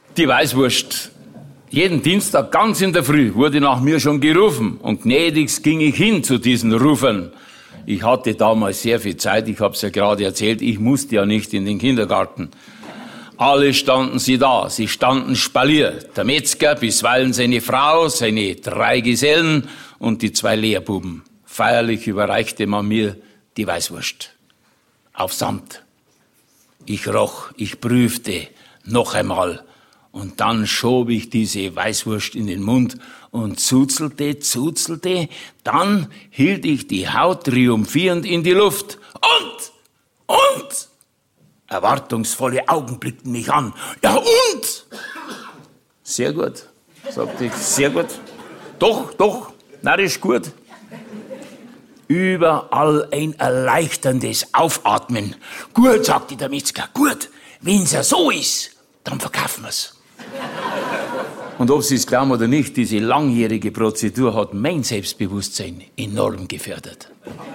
Die Weißwurst. Jeden Dienstag ganz in der Früh wurde nach mir schon gerufen und gnädigst ging ich hin zu diesen Rufern. Ich hatte damals sehr viel Zeit, ich habe es ja gerade erzählt, ich musste ja nicht in den Kindergarten. Alle standen sie da, sie standen Spalier. Der Metzger, bisweilen seine Frau, seine 3 Gesellen und die 2 Lehrbuben. Feierlich überreichte man mir die Weißwurst. Auf Samt. Ich roch, ich prüfte, noch einmal. Und dann schob ich diese Weißwurst in den Mund und zuzelte. Dann hielt ich die Haut triumphierend in die Luft. Und? Erwartungsvolle Augen blickten mich an. Ja, und? Sehr gut, sagte ich, sehr gut. Doch, narrisch gut. Überall ein erleichterndes Aufatmen. Gut, sagte der Metzger, gut. Wenn's ja so ist, dann verkaufen wir's. Und ob Sie es glauben oder nicht, diese langjährige Prozedur hat mein Selbstbewusstsein enorm gefördert.